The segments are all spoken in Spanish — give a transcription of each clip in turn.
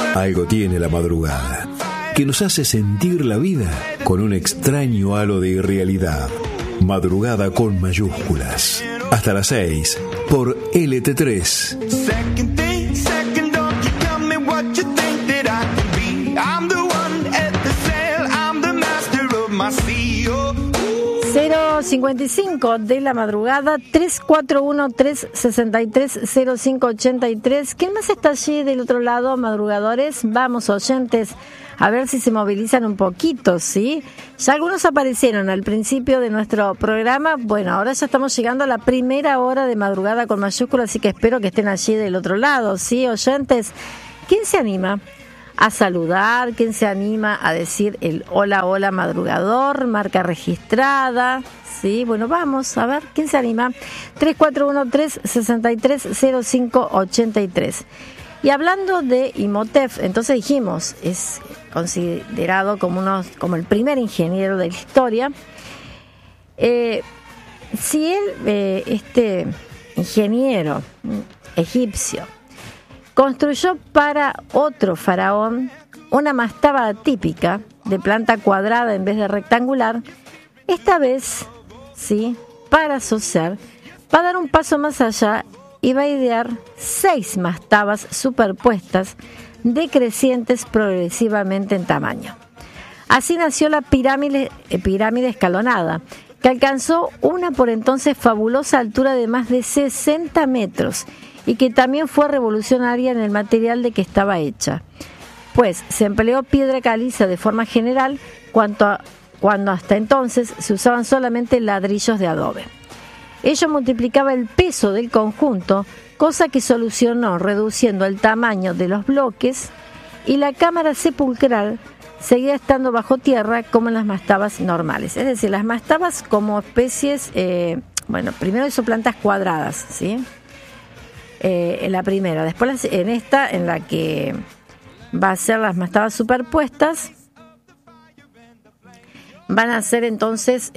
Algo tiene la madrugada, que nos hace sentir la vida con un extraño halo de irrealidad. Madrugada con mayúsculas. Hasta las 6 por LT3. 0:55 de la madrugada, 341-363-0583. ¿Quién más está allí del otro lado, madrugadores? Vamos, oyentes, a ver si se movilizan un poquito, ¿sí? Ya algunos aparecieron al principio de nuestro programa. Bueno, ahora ya estamos llegando a la primera hora de madrugada con mayúsculas, así que espero que estén allí del otro lado, ¿sí, oyentes? ¿Quién se anima a saludar? ¿Quién se anima a decir el hola, hola, madrugador? Marca registrada. Sí, bueno, vamos a ver, ¿quién se anima? 341-363-0583. Y hablando de Imhotep, entonces dijimos, es considerado como el primer ingeniero de la historia. Si él, este ingeniero egipcio, construyó para otro faraón una mastaba típica de planta cuadrada en vez de rectangular, esta vez, sí, para Zoser, va a dar un paso más allá y va a idear 6 mastabas superpuestas decrecientes progresivamente en tamaño. Así nació la pirámide escalonada, que alcanzó una por entonces fabulosa altura de más de 60 metros y que también fue revolucionaria en el material de que estaba hecha, pues se empleó piedra caliza de forma general cuando hasta entonces se usaban solamente ladrillos de adobe. Ello multiplicaba el peso del conjunto, cosa que solucionó reduciendo el tamaño de los bloques, y la cámara sepulcral seguía estando bajo tierra como en las mastabas normales. Es decir, las mastabas como especies, primero hizo plantas cuadradas, ¿sí? En la primera, después en esta, en la que va a ser las mastabas superpuestas, van a ser entonces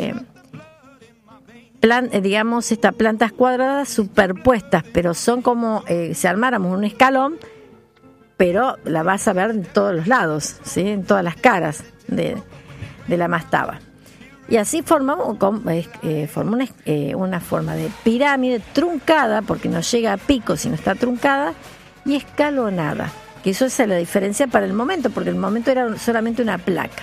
estas plantas cuadradas superpuestas, pero son como si armáramos un escalón, pero la vas a ver en todos los lados, ¿sí? En todas las caras de la mastaba. Y así forma una forma de pirámide truncada, porque no llega a pico, sino está truncada, y escalonada, que eso es la diferencia para el momento, porque el momento era solamente una placa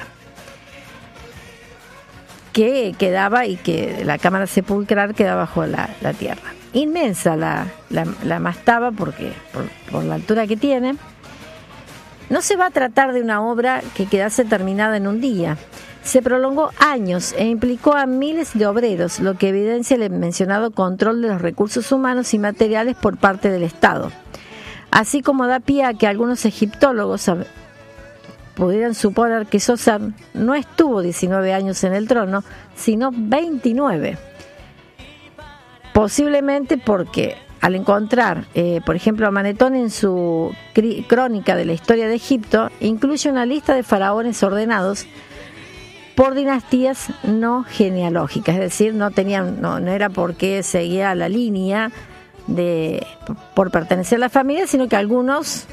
que quedaba, y que la cámara sepulcral quedaba bajo la tierra. Inmensa la mastaba, porque por la altura que tiene. No se va a tratar de una obra que quedase terminada en un día. Se prolongó años e implicó a miles de obreros, lo que evidencia el mencionado control de los recursos humanos y materiales por parte del Estado. Así como da pie a que algunos egiptólogos pudieran suponer que Zoser no estuvo 19 años en el trono, sino 29. Posiblemente porque al encontrar, por ejemplo, a Manetón en su crónica de la historia de Egipto, incluye una lista de faraones ordenados por dinastías no genealógicas, es decir, no era porque seguía la línea por pertenecer a la familia, sino que algunos,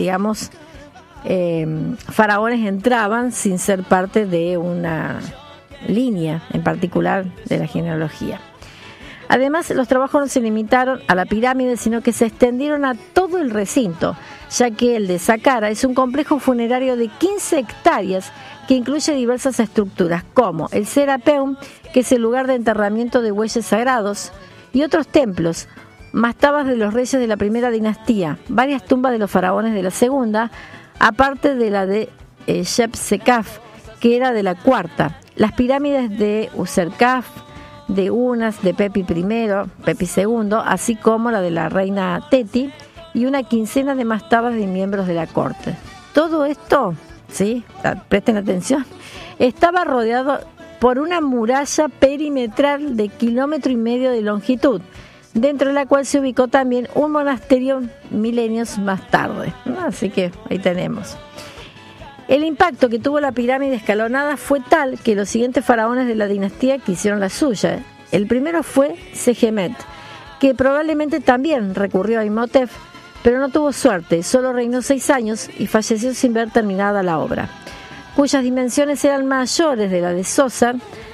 faraones entraban sin ser parte de una línea en particular de la genealogía. Además, los trabajos no se limitaron a la pirámide, sino que se extendieron a todo el recinto, ya que el de Saqqara es un complejo funerario de 15 hectáreas que incluye diversas estructuras, como el Serapeum, que es el lugar de enterramiento de bueyes sagrados, y otros templos, mastabas de los reyes de la primera dinastía, varias tumbas de los faraones de la segunda, aparte de la de Shepsekaf, que era de la cuarta, las pirámides de Userkaf, de Unas, de Pepi I, Pepi II, así como la de la reina Teti, y una quincena de mastabas de miembros de la corte. Todo esto, ¿sí? Presten atención, estaba rodeado por una muralla perimetral de 1,5 kilómetros de longitud, dentro de la cual se ubicó también un monasterio milenios más tarde. Así que ahí tenemos. El impacto que tuvo la pirámide escalonada fue tal que los siguientes faraones de la dinastía quisieron la suya. El primero fue Segemet, que probablemente también recurrió a Imhotep, pero no tuvo suerte, solo reinó 6 años y falleció sin ver terminada la obra, cuyas dimensiones eran mayores de la de Sosa.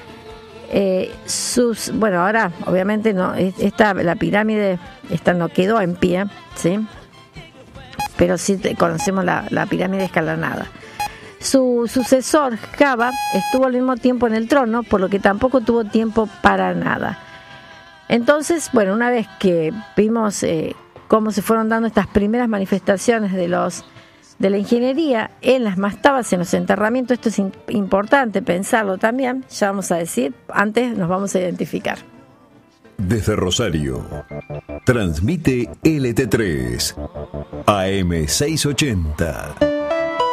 Bueno, ahora obviamente no, la pirámide no quedó en pie, ¿sí? Pero sí conocemos la pirámide escalonada. Su sucesor, Java, estuvo al mismo tiempo en el trono, por lo que tampoco tuvo tiempo para nada. Entonces, bueno, una vez que vimos cómo se fueron dando estas primeras manifestaciones de la ingeniería en las mastabas, en los enterramientos, esto es importante pensarlo también, ya vamos a decir, antes nos vamos a identificar. Desde Rosario, transmite LT3, AM 680.